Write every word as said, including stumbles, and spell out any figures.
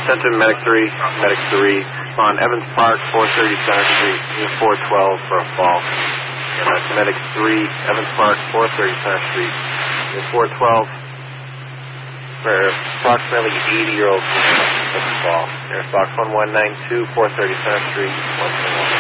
sent to Medic three, Medic three, on Evans Park, four thirty Center Street, unit four twelve for a fall. And that's Medic three, Evans Park, four thirty Center Street, unit four twelve for approximately eighty-year-old female for the fall. Air Fox one one nine two, four thirty Center Street, one twenty-one.